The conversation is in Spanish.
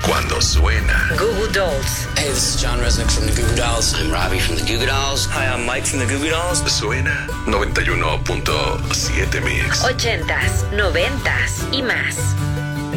Cuando suena. Goo Goo Dolls. Hey, this is John Resnick from the Goo Goo Dolls. I'm Robbie from the Goo Goo Dolls. Hi, I'm Mike from the Goo Goo Dolls. Suena 91.7 Mix. 80s, 90s y más.